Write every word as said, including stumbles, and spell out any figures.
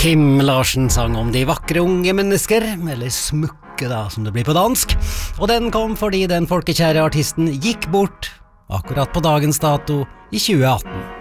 Kim Larsen sang om de vakre unge mennesker, eller smukke da, som det blir på dansk, og den kom fordi den folkekjære artisten gikk bort akkurat på dagens dato i tjue atten.